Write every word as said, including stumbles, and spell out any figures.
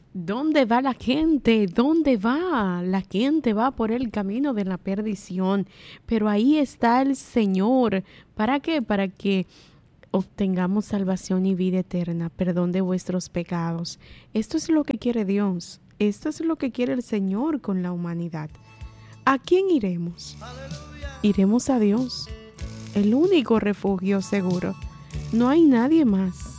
¿Dónde va la gente? ¿Dónde va? La gente va por el camino de la perdición, pero ahí está el Señor. ¿Para qué? Para que obtengamos salvación y vida eterna, perdón de vuestros pecados. Esto es lo que quiere Dios. Esto es lo que quiere el Señor con la humanidad. ¿A quién iremos? Iremos a Dios, el único refugio seguro. No hay nadie más.